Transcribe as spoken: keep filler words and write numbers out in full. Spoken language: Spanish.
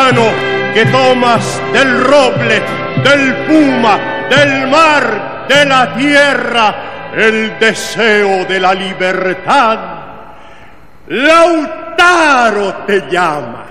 mano que tomas del roble, del puma, del mar, de la tierra, el deseo de la libertad. Lautaro te llama.